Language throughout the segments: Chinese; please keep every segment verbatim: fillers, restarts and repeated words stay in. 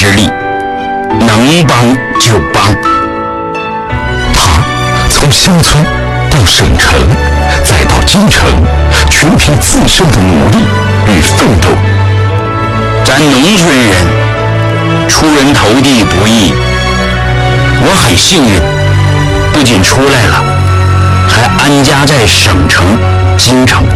之力，能帮就帮。他从乡村到省城，再到京城，全凭自身的努力与奋斗。咱农村人出人头地不易，我很幸运，不仅出来了，还安家在省城京城。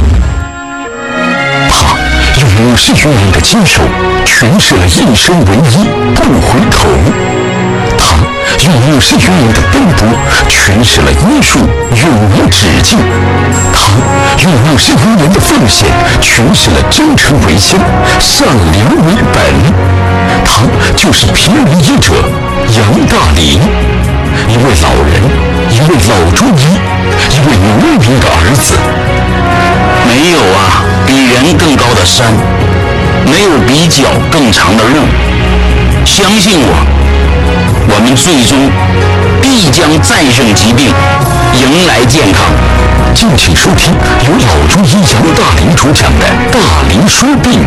他用五十余年的坚守诠释了一生为一不回头，他用五十余年的奔波诠释了医术永无止境，他用五十余年的奉献诠释了真诚为先，善良为本。他就是平民医者杨大林，一位老人，一位老中医，一位农民的儿子。没有啊比人更高的山，没有比脚更长的路。相信我，我们最终必将战胜疾病，迎来健康。敬请收听由老中医杨大林主讲的《大林说病》。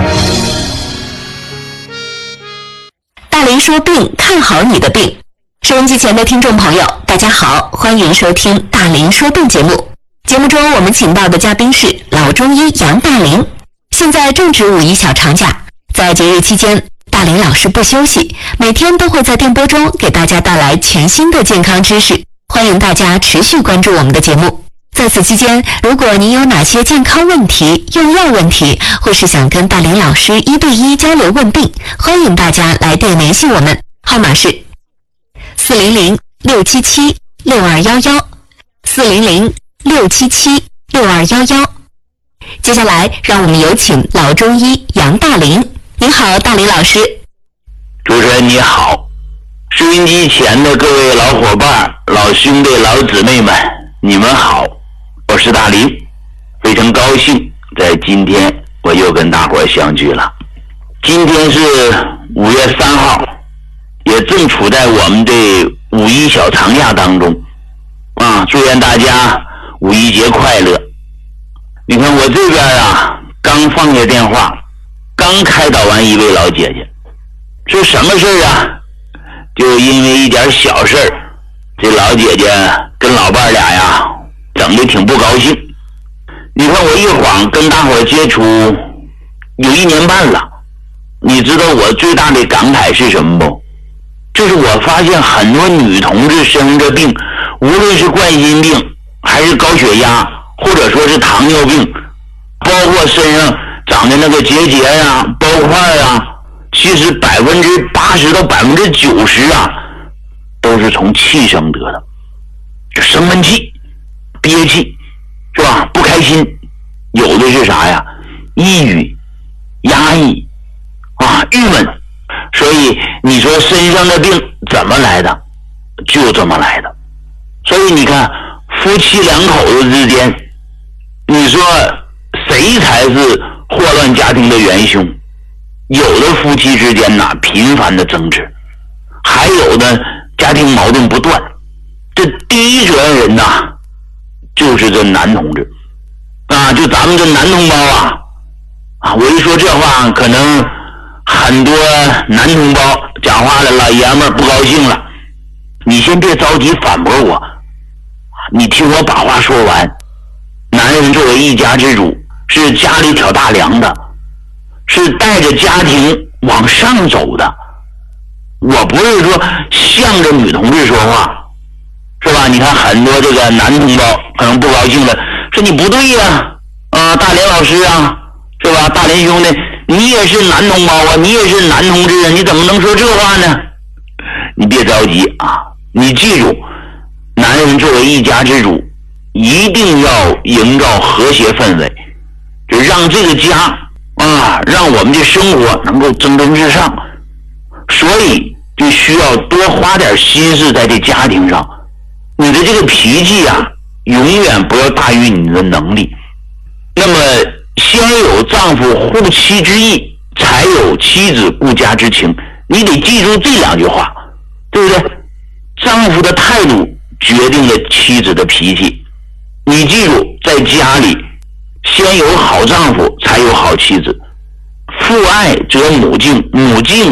大林说病，看好你的病。收音机前的听众朋友，大家好，欢迎收听《大林说病》节目。节目中我们请到的嘉宾是老中医杨大林。现在正值五一小长假，在节日期间，大林老师不休息，每天都会在电波中给大家带来全新的健康知识，欢迎大家持续关注我们的节目。在此期间，如果您有哪些健康问题、用药问题，或是想跟大林老师一对一交流问病，欢迎大家来电联系我们，号码是四零零六七七六二幺幺，四零零六七七六二幺幺。接下来，让我们有请老中医杨大林。您好，大林老师。 主持人你好，收音机前的各位老伙伴、老兄弟、老姊妹们，你们好，我是大林，非常高兴在今天我又跟大伙相聚了。今天是五月三号，也正处在我们这五一小长假当中啊，祝愿大家五一节快乐。你看我这边啊，刚放下电话，刚开导完一位老姐姐，说什么事儿啊？就因为一点小事儿，这老姐姐跟老伴俩呀，整得挺不高兴。你看我一晃跟大伙接触有一年半了，你知道我最大的感慨是什么不？就是我发现很多女同志生着病，无论是冠心病还是高血压，或者说是糖尿病，包括身上长的那个结节啊、包块啊，其实百分之八十到百分之九十啊，都是从气生得的，就生闷气、憋气，是吧？不开心，有的是啥呀？抑郁、压抑啊、郁闷。所以你说身上的病怎么来的？就这么来的。所以你看，夫妻两口子之间，你说谁才是祸乱家庭的元凶？有的夫妻之间呐，频繁的争执，还有的家庭矛盾不断。这第一责任人呐，就是这男同志啊，就咱们这男同胞啊，啊，我一说这话，可能很多男同胞讲话的老爷们儿不高兴了。你先别着急反驳我，你听我把话说完。男人作为一家之主，是家里挑大梁的，是带着家庭往上走的。我不是说向着女同志说话，是吧？你看很多这个男同胞可能不高兴了，说你不对呀、啊，啊，大连老师啊，是吧？大连兄弟，你也是男同胞啊，你也是男同志啊，你怎么能说这话呢？你别着急啊，你记住，男人作为一家之主，一定要营造和谐氛围，就让这个家啊，让我们的生活能够蒸蒸日上。所以就需要多花点心思在这家庭上。你的这个脾气啊，永远不要大于你的能力。那么先有丈夫护妻之意，才有妻子顾家之情。你得记住这两句话，对不对？丈夫的态度决定了妻子的脾气。你记住，在家里先有好丈夫，才有好妻子。父爱则母敬，母敬